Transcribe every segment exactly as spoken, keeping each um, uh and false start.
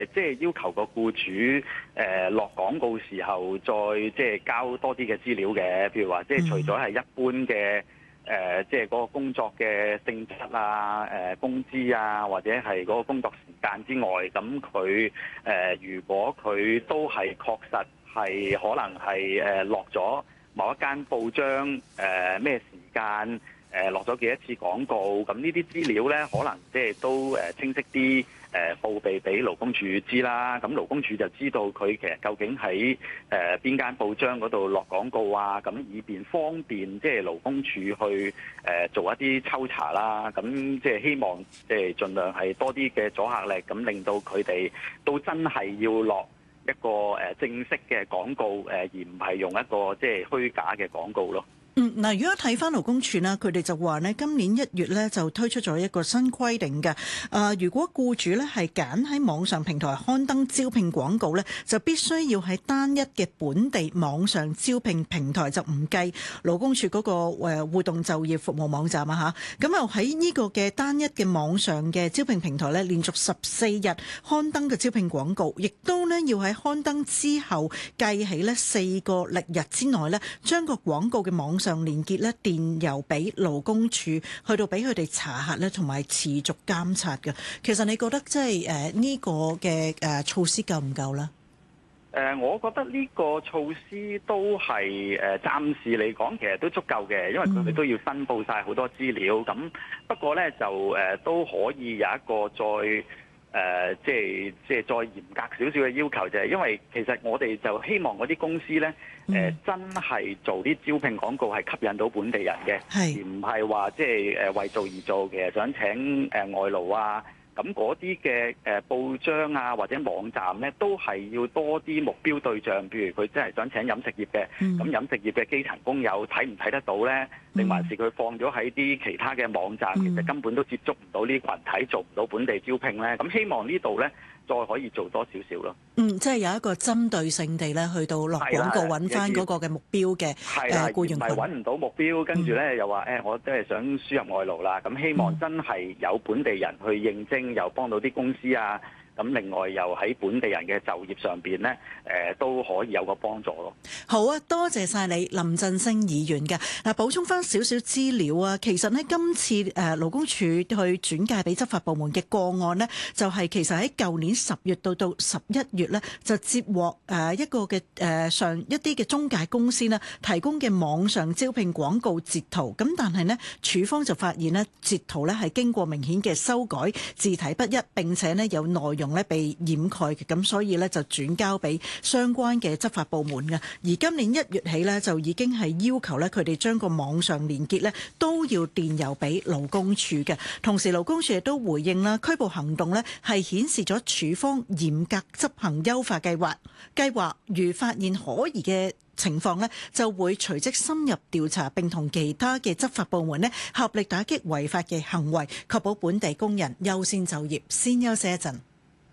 即係要求個僱主誒落廣告時候再即係交多啲嘅資料嘅，譬如話即係除咗係一般嘅誒即係嗰個工作嘅性質啊、誒工資啊，或者係嗰個工作時間之外，咁佢誒如果佢都係確實係可能係誒落咗某一間報章誒咩時間誒落咗幾多次廣告，咁呢啲資料咧可能即係都誒清晰啲。誒報備俾勞工處知啦，咁勞工處就知道佢其實究竟喺誒邊間報章嗰度落廣告啊，咁以便方便即係勞工處去誒做一啲抽查啦，咁即係希望即係盡量係多啲嘅阻嚇力，咁令到佢哋都真係要落一個誒正式嘅廣告，誒而唔係用一個即係虛假嘅廣告咯。 嗯，嗱，如果睇翻勞工處呢，佢哋就話呢，今年一月呢就推出咗一個新規定嘅。啊、呃，如果僱主呢係揀喺網上平台刊登招聘廣告呢，就必須要喺單一嘅本地網上招聘平台，就唔計勞工處嗰個誒互動就業服務網站啊嚇。咁又喺呢個嘅單一嘅網上嘅招聘平台呢，連續十四日刊登嘅招聘廣告，亦都呢要喺刊登之後計起呢四個歷日之內呢，將個廣告嘅網上連結咧電郵俾勞工處，去到俾佢哋查核咧，同埋持續監察嘅。其實你覺得即係誒呢個嘅誒措施夠唔夠咧？ 誒，我覺得呢個措施都係誒暫時嚟講，其實都足夠嘅，因為佢哋都要申報晒好多資料。咁不過咧就誒都可以有一個再誒、呃、即係即係再嚴格少少嘅要求，就係因為其實我哋就希望嗰啲公司咧。誒、呃、真係做啲招聘廣告係吸引到本地人嘅，而唔係話即係誒為做而做嘅，想請誒外勞啊。咁嗰啲嘅誒報章啊或者網站咧，都係要多啲目標對象，譬如佢真係想請飲食業嘅，咁、嗯、飲食業嘅基層工友睇唔睇得到咧？定還是佢放咗喺啲其他嘅網站，其實根本都接觸唔到呢啲群體，做唔到本地招聘咧？咁希望呢度咧。再可以做多少少咯。 嗯，即係有一個針對性地咧，去到落廣告揾翻嗰個嘅目標嘅誒僱員群。係揾唔到目標，跟住咧又話誒、哎，我都係想輸入外勞啦。咁希望真係有本地人去應徵，又幫到啲公司啊。咁另外又喺本地人嘅就業上邊咧，誒都可以有個幫助咯。好啊，多謝晒你林振昇議員嘅。嗱，補充翻少少資料啊，其實呢，今次誒勞工處去轉介俾執法部門嘅個案呢，就係、是、其實喺舊年十月到到十一月呢，就接獲誒一個嘅誒上一啲嘅中介公司呢提供嘅網上招聘廣告截圖，咁但係呢，處方就發現呢截圖呢係經過明顯嘅修改，字體不一，並且呢有內容咧被掩蓋嘅，咁所以咧就轉交俾相關嘅執法部門嘅。而今年一月起咧，就已經係要求咧佢哋將個網上連結咧都要電郵俾勞工處嘅。同時勞工處亦都回應啦，拘捕行動咧係顯示咗處方嚴格執行優化計劃。計劃如發現可疑嘅情況呢，就會隨即深入調查，並同其他嘅執法部門呢合力打擊違法嘅行為，確保本地工人優先就業。先休息一陣。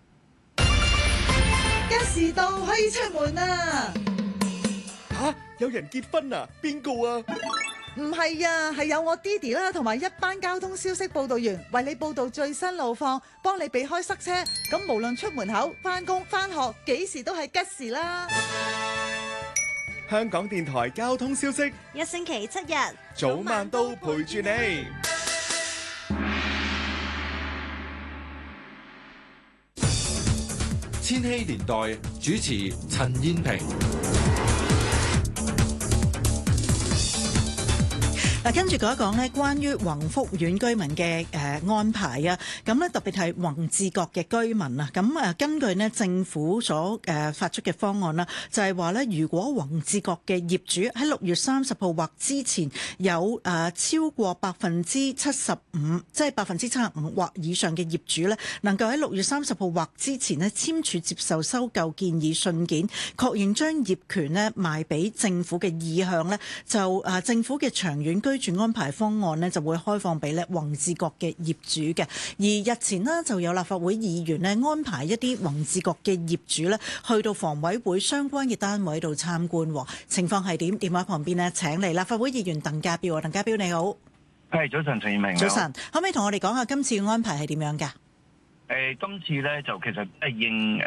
一時到可以出門啦！ 吓，有人結婚啊？邊個啊？ 唔係啊，係有我爹哋啦，同埋一班交通消息報道員為你報道最新路況，幫你避開塞車。咁無論出門口、翻工、翻學，幾時都係吉時啦！ 香港電台交通消息， 一星期七日， 早晚都陪住你。 千禧年代主持陳燕萍。 嗱，跟住講一講咧，關於宏福苑居民嘅誒安排啊，咁咧特別係宏志閣嘅居民啊，咁誒根據咧政府所誒發出嘅方案啦，就係話咧，如果宏志閣嘅業主喺六月三十號或之前有誒超過百分之七十五，即係百分之七十五或以上嘅業主咧，能夠喺六月三十號或之前咧簽署接受收購建議信件，確認將業權咧賣俾政府嘅意向咧，就誒政府嘅長遠居住安排方案呢就會開放俾咧宏志閣嘅業主嘅。而日前呢就有立法會議員呢安排一啲宏志閣嘅業主呢去到房委會相關嘅單位度參觀，情況係點？電話旁邊呢請嚟立法會議員鄧家彪啊，鄧家彪你好。 係，早晨陳燕明。 早晨，可唔可以同我哋講下今次嘅安排係點樣㗎？ 誒今次咧就其實誒應誒